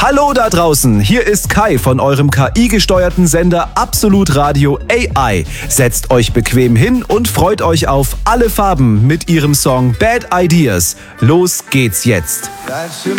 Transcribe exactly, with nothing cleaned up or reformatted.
Hallo da draußen, hier ist Kai von eurem K I-gesteuerten Sender Absolut Radio A I. Setzt euch bequem hin und freut euch auf alle Farben mit ihrem Song Bad Ideas. Los geht's jetzt. That's your